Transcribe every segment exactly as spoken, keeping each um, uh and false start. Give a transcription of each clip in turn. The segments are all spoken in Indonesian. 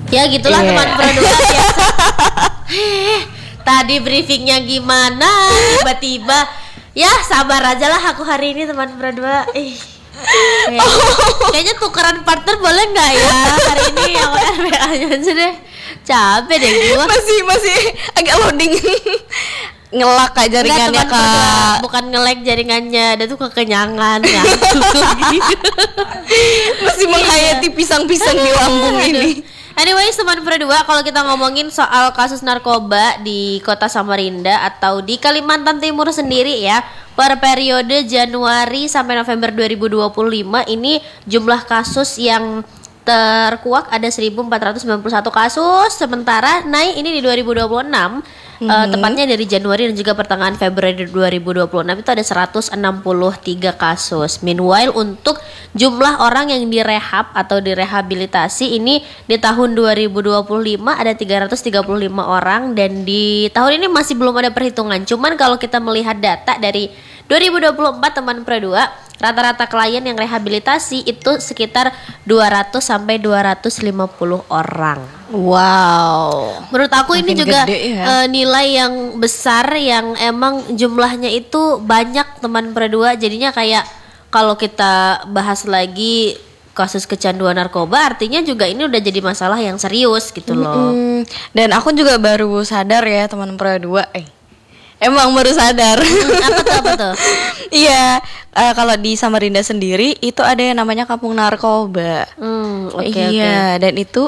Ya gitulah Iya. teman pro dua biasa. Eh, tadi briefingnya gimana? Tiba-tiba ya sabar aja lah aku hari ini teman pro dua. Ih. Kayaknya, kayaknya tukeran partner boleh nggak ya hari ini yang R W A-nya aja deh. Capek deh gua. Masih masih agak loading. Ngelak kak jaringannya Enggak, teman pro dua. kak. Bukan nge-lag jaringannya, ada tuh kekenyangan ngantuk gitu. Masih menghayati pisang-pisang di lambung ini. Anyway, teman pro dua, kalau kita ngomongin soal kasus narkoba di Kota Samarinda atau di Kalimantan Timur sendiri ya, per periode Januari sampai November dua ribu dua puluh lima ini jumlah kasus yang terkuak ada seribu empat ratus sembilan puluh satu kasus, sementara naik ini di dua ribu dua puluh enam mm-hmm. uh, tepatnya dari Januari dan juga pertengahan Februari dua ribu dua puluh enam itu ada seratus enam puluh tiga kasus. Meanwhile untuk jumlah orang yang direhab atau direhabilitasi ini di tahun dua ribu dua puluh lima ada tiga ratus tiga puluh lima orang, dan di tahun ini masih belum ada perhitungan. Cuman kalau kita melihat data dari dua ribu dua puluh empat teman pro dua, rata-rata klien yang rehabilitasi itu sekitar dua ratus sampai dua ratus lima puluh orang. Wow. Menurut aku Makin ini juga ya. uh, nilai yang besar yang emang jumlahnya itu banyak teman pro dua. Jadinya kayak kalau kita bahas lagi kasus kecanduan narkoba, artinya juga ini udah jadi masalah yang serius gitu loh. Mm-hmm. Dan aku juga baru sadar ya teman pro dua eh Emang baru sadar. Hmm, apa tuh apa tuh? Iya, uh, kalau di Samarinda sendiri itu ada yang namanya kampung narkoba. Hmm, oke okay, iya, okay. Dan itu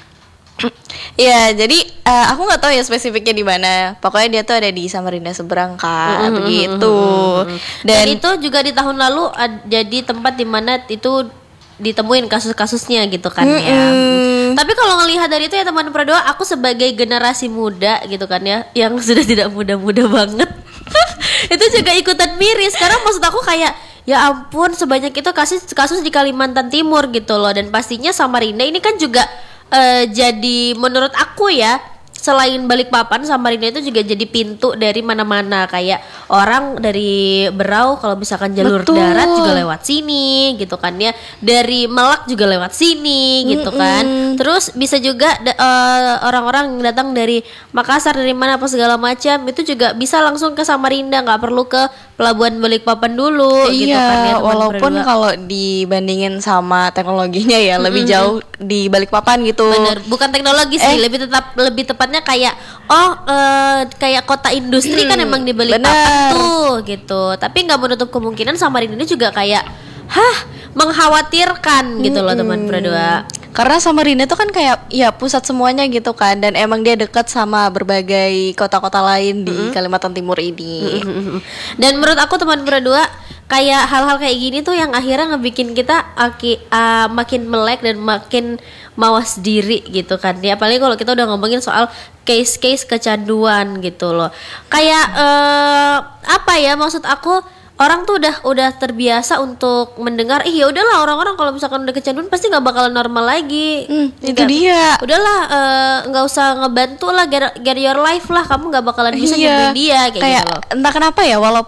Iya, jadi uh, aku nggak tahu ya spesifiknya di mana. Pokoknya dia tuh ada di Samarinda seberang kak, mm-hmm, begitu. Mm-hmm. Dan, Dan itu juga di tahun lalu ad, jadi tempat di mana itu ditemuin kasus-kasusnya gitu kan mm-hmm. ya. Tapi kalau ngelihat dari itu ya teman pro dua, aku sebagai generasi muda gitu kan ya, yang sudah tidak muda-muda banget, itu juga ikutan miris. Karena maksud aku kayak ya ampun sebanyak itu kasus kasus di Kalimantan Timur gitu loh. Dan pastinya Samarinda ini kan juga uh, jadi menurut aku ya, selain Balikpapan, Samarinda itu juga jadi pintu dari mana-mana. Kayak orang dari Berau kalau misalkan jalur Betul. darat juga lewat sini gitu kan ya. Dari Melak juga lewat sini gitu Mm-mm. kan. Terus bisa juga uh, orang-orang yang datang dari Makassar, dari mana apa segala macam, itu juga bisa langsung ke Samarinda, nggak perlu ke pelabuhan Balikpapan dulu iya, gitu kan ya. Walaupun kalau dibandingin sama teknologinya ya, mm-hmm. lebih jauh di Balikpapan gitu. Bener, bukan teknologi sih, eh. lebih tetap lebih tepatnya kayak oh uh, kayak kota industri kan emang di Balikpapan tuh gitu. Tapi nggak menutup kemungkinan Samarinda ini juga kayak hah mengkhawatirkan gitu loh teman pro dua. Karena Samarinda tuh kan kayak ya pusat semuanya gitu kan, dan emang dia dekat sama berbagai kota-kota lain di mm-hmm. Kalimantan Timur ini. Mm-hmm. Dan menurut aku teman pro dua, kayak hal-hal kayak gini tuh yang akhirnya ngebikin kita aki, uh, makin melek dan makin mawas diri gitu kan ya. Apalagi kalau kita udah ngomongin soal case-case kecanduan gitu loh. Kayak uh, apa ya, maksud aku orang tuh udah udah terbiasa untuk mendengar ih ya udahlah orang-orang kalau misalkan udah kecanduan pasti nggak bakalan normal lagi. Hmm, itu dia. Udahlah nggak uh, usah ngebantu lah, get, get your life lah, kamu nggak bakalan bisa iya. nyembuhin dia kayak, kayak gitu loh. Entah kenapa ya, walaupun